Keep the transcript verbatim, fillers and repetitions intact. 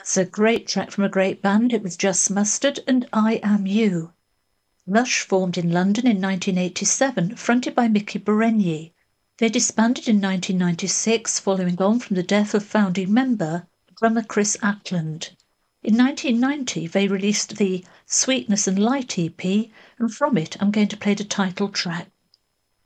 That's a great track from a great band. It was Just Mustard and I Am You. Rush formed in London in nineteen eighty-seven, fronted by Mickey Berenyi. They disbanded in nineteen ninety-six, following on from the death of founding member, drummer Chris Ackland. In nineteen ninety, they released the Sweetness and Light E P, and from it I'm going to play the title track.